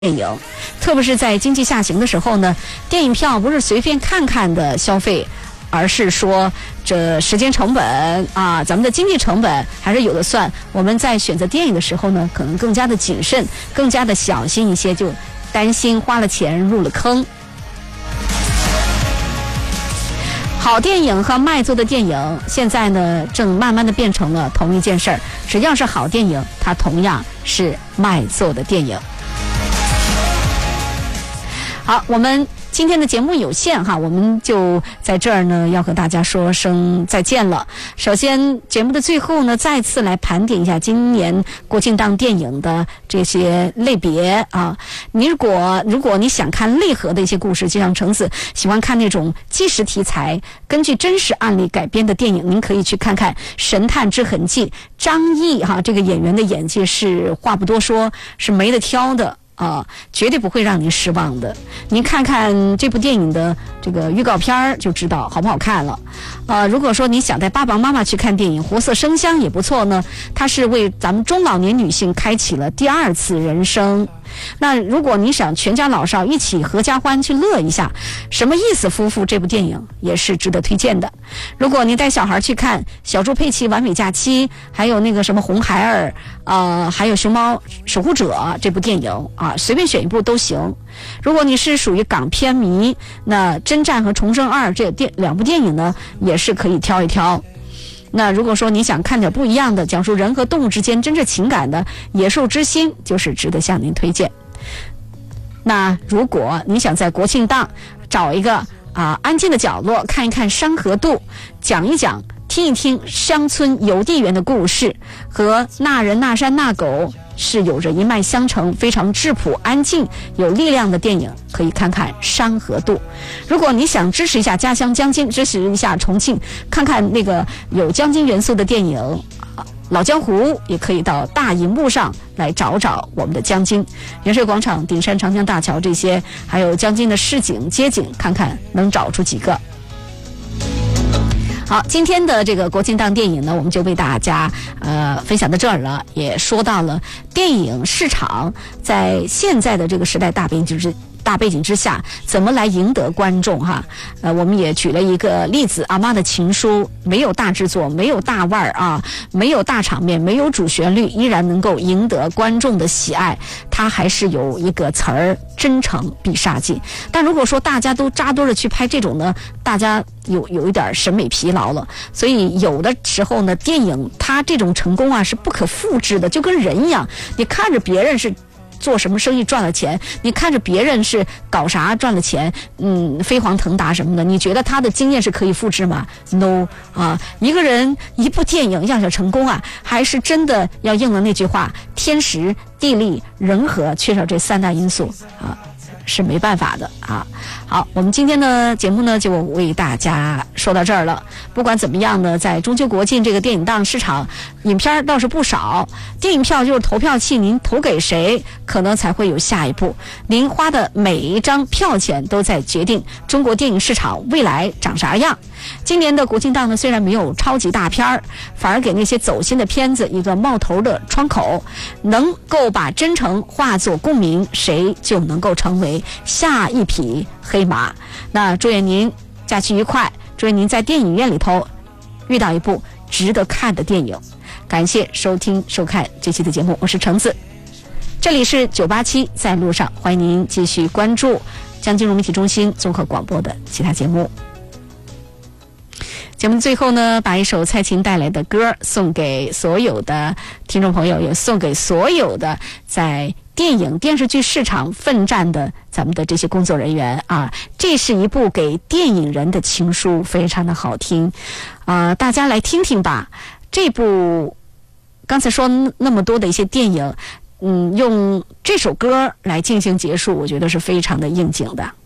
电影，特别是在经济下行的时候呢，电影票不是随便看看的消费，而是说这时间成本啊，咱们的经济成本还是有的算。我们在选择电影的时候呢，可能更加的谨慎，更加的小心一些，就担心花了钱入了坑。好电影和卖座的电影现在呢正慢慢的变成了同一件事儿，只要是好电影，它同样是卖座的电影。好，我们今天的节目有限哈，我们就在这儿呢要和大家说声再见了。首先节目的最后呢，再次来盘点一下今年国庆档电影的这些类别啊。如果你想看内核的一些故事，就像橙子喜欢看那种纪实题材根据真实案例改编的电影，您可以去看看《神探之痕迹》。张译哈这个演员的演技是话不多说，是没得挑的绝对不会让您失望的。您看看这部电影的这个预告片就知道好不好看了。如果说你想带爸爸妈妈去看电影，活色生香也不错呢。它是为咱们中老年女性开启了第二次人生。那如果你想全家老少一起合家欢去乐一下，什么意思夫妇这部电影也是值得推荐的。如果你带小孩去看小猪佩奇完美假期，还有那个什么红孩儿还有熊猫守护者这部电影随便选一部都行。如果你是属于港片迷，那征战和重生2这两部电影呢也是可以挑一挑。那如果说你想看点不一样的，讲述人和动物之间真正情感的野兽之心，就是值得向您推荐。那如果你想在国庆档找一个安静的角落，看一看山河渡，讲一讲听一听乡村邮递员的故事，和那人那山那狗是有着一脉相承，非常质朴安静有力量的电影，可以看看《山河渡》。如果你想支持一下家乡江津，支持一下重庆，看看那个有江津元素的电影老江湖，也可以到大荧幕上来找找我们的江津盐水广场、顶山长江大桥这些，还有江津的市井街景，看看能找出几个。好，今天的这个国庆档电影呢，我们就为大家分享到这儿了，也说到了电影市场在现在的这个时代大背景之下怎么来赢得观众哈。我们也举了一个例子，阿妈的情书没有大制作，没有大腕儿没有大场面，没有主旋律，依然能够赢得观众的喜爱。它还是有一个词儿，真诚必杀技。但如果说大家都扎堆的去拍这种呢，大家有一点审美疲劳了。所以有的时候呢，电影它这种成功是不可复制的，就跟人一样，你看着别人是做什么生意赚了钱，你看着别人是搞啥赚了钱，飞黄腾达什么的，你觉得他的经验是可以复制吗？ No 一个人一部电影要想成功还是真的要应了那句话，天时地利人和，缺少这3大因素是没办法的好，我们今天的节目呢就为大家说到这儿了。不管怎么样呢，在中秋国庆这个电影档市场，影片倒是不少，电影票就是投票器，您投给谁可能才会有下一步。您花的每一张票钱都在决定中国电影市场未来长啥样。今年的国庆档呢，虽然没有超级大片，反而给那些走心的片子一个冒头的窗口，能够把真诚化作共鸣，谁就能够成为下一匹黑马。那祝愿您假期愉快，祝愿您在电影院里头遇到一部值得看的电影。感谢收听收看这期的节目，我是橙子，这里是987在路上，欢迎您继续关注江金融媒体中心综合广播的其他节目。节目最后呢，把一首蔡琴带来的歌送给所有的听众朋友，也送给所有的在电影电视剧市场奋战的咱们的这些工作人员这是一部给电影人的情书，非常的好听大家来听听吧。这部刚才说那么多的一些电影用这首歌来进行结束，我觉得是非常的应景的。